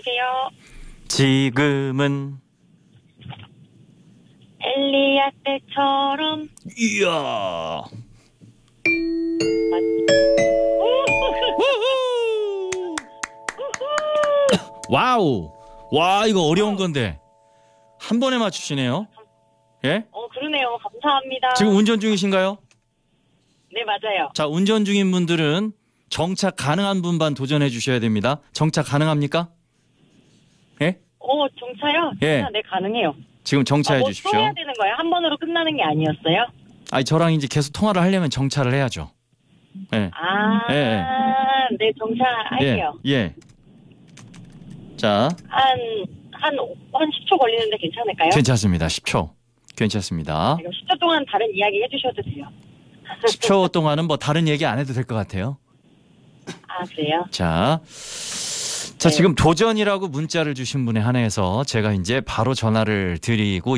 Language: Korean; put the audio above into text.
주세요. 지금은 엘리야 때처럼. 이야. 와우. 와, 이거 어려운 건데 한 번에 맞추시네요. 예? 그러네요. 감사합니다. 지금 운전 중이신가요? 네, 맞아요. 자, 운전 중인 분들은 정착 가능한 분만 도전해 주셔야 됩니다. 정착 가능합니까? 예? 정차요? 예. 네, 가능해요. 지금 정차해 뭐 주십시오. 또 해야 되는 거예요? 한 번으로 끝나는 게 아니었어요? 아니, 저랑 이제 계속 통화를 하려면 정차를 해야죠. 예. 아, 예, 네, 정차할게요. 예. 자, 한 10초 걸리는데 괜찮을까요? 괜찮습니다. 10초. 괜찮습니다. 10초 동안 다른 이야기 해주셔도 돼요. 10초 동안은 뭐 다른 얘기 안 해도 될 것 같아요. 아, 그래요? 자, 네. 지금 도전이라고 문자를 주신 분에 한해서 제가 이제 바로 전화를 드리고